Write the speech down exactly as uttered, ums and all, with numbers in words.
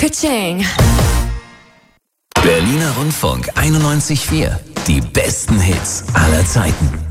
Ka-ching. Berliner Rundfunk einundneunzig Komma vier. Die besten Hits aller Zeiten.